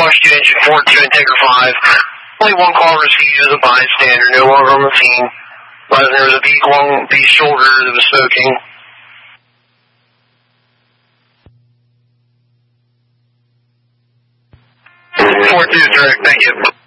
Washington engine 42 and Taker 5. Only one car was seized as a bystander, no longer on the scene. But there was a vehicle on the shoulder that was smoking. 42 direct, thank you.